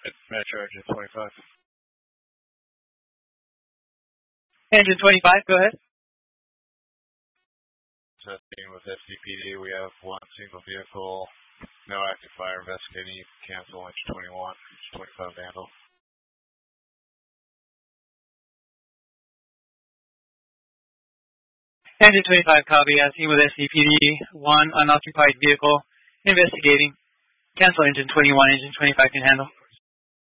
Metro Engine 25. Engine 25, go ahead. Testing with SCPD, we have one single vehicle, no active fire investigating. You can cancel engine 21, engine 25 to handle. Engine 25, copy. Asking with SCPD, one unoccupied vehicle investigating. Cancel engine 21, engine 25 can handle.